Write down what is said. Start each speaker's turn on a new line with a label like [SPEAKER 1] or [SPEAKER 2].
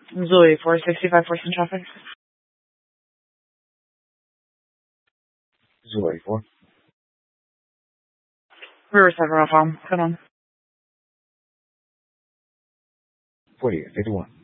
[SPEAKER 1] Zoe, 465 Forceton traffic.
[SPEAKER 2] Zoe, 4.
[SPEAKER 1] Riverside Rural Farm. Hold on.
[SPEAKER 2] 48, 51.